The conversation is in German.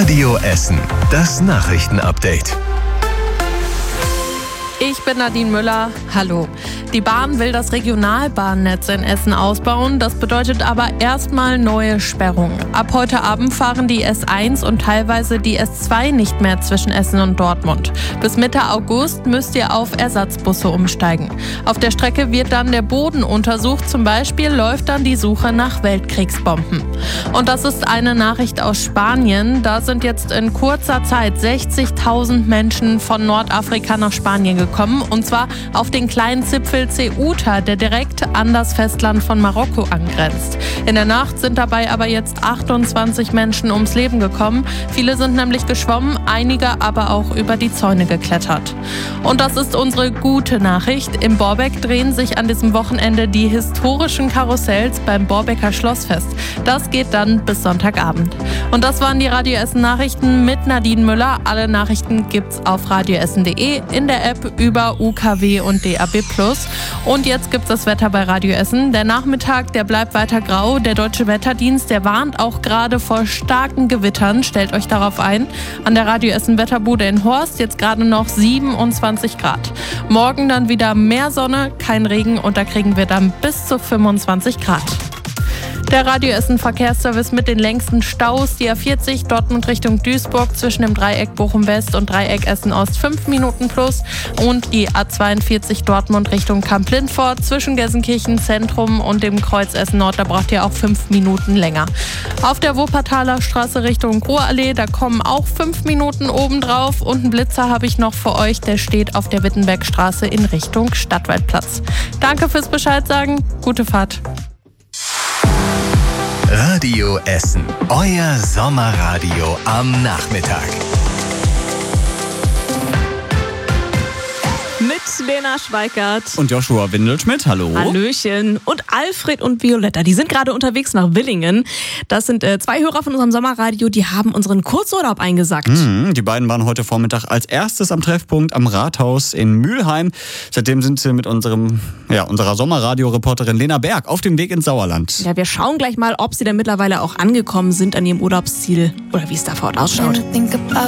Radio Essen, das Nachrichtenupdate. Ich bin Nadine Müller. Hallo. Die Bahn will das Regionalbahnnetz in Essen ausbauen. Das bedeutet aber erstmal neue Sperrungen. Ab heute Abend fahren die S1 und teilweise die S2 nicht mehr zwischen Essen und Dortmund. Bis Mitte August müsst ihr auf Ersatzbusse umsteigen. Auf der Strecke wird dann der Boden untersucht. Zum Beispiel läuft dann die Suche nach Weltkriegsbomben. Und das ist eine Nachricht aus Spanien. Da sind jetzt in kurzer Zeit 60.000 Menschen von Nordafrika nach Spanien gekommen. Und zwar auf den kleinen Zipfel Ceuta, der direkt an das Festland von Marokko angrenzt. In der Nacht sind dabei aber jetzt 28 Menschen ums Leben gekommen. Viele sind nämlich geschwommen, einige aber auch über die Zäune geklettert. Und das ist unsere gute Nachricht. Im Borbeck drehen sich an diesem Wochenende die historischen Karussells beim Borbecker Schlossfest. Das geht dann bis Sonntagabend. Und das waren die Radio Essen Nachrichten mit Nadine Müller. Alle Nachrichten gibt's auf radioessen.de, in der App, über UKW und DAB+. Und jetzt gibt's das Wetter bei Radio Essen. Der Nachmittag, der bleibt weiter grau. Der Deutsche Wetterdienst, der warnt auch gerade vor starken Gewittern. Stellt euch darauf ein. An der Radio Essen Wetterbude in Horst jetzt gerade noch 27 Grad. Morgen dann wieder mehr Sonne, kein Regen und da kriegen wir dann bis zu 25 Grad. Der Radio Essen Verkehrsservice mit den längsten Staus. Die A40 Dortmund Richtung Duisburg zwischen dem Dreieck Bochum West und Dreieck Essen Ost 5 Minuten plus. Und die A42 Dortmund Richtung Kamp-Lindfort zwischen Gelsenkirchen Zentrum und dem Kreuz Essen Nord. Da braucht ihr auch 5 Minuten länger. Auf der Wuppertaler Straße Richtung Ruhrallee, da kommen auch 5 Minuten obendrauf. Und einen Blitzer habe ich noch für euch. Der steht auf der Wittenbergstraße in Richtung Stadtwaldplatz. Danke fürs Bescheid sagen. Gute Fahrt. Radio Essen, euer Sommerradio am Nachmittag. Mit Lena Schweikert. Und Joshua Windelschmidt, hallo. Hallöchen. Und Alfred und Violetta, die sind gerade unterwegs nach Willingen. Das sind 2 Hörer von unserem Sommerradio, die haben unseren Kurzurlaub eingesackt. Die beiden waren heute Vormittag als erstes am Treffpunkt am Rathaus in Mülheim. Seitdem sind sie mit unserer Sommerradio-Reporterin Lena Berg auf dem Weg ins Sauerland. Ja, wir schauen gleich mal, ob sie denn mittlerweile auch angekommen sind an ihrem Urlaubsziel oder wie es da vor Ort ausschaut.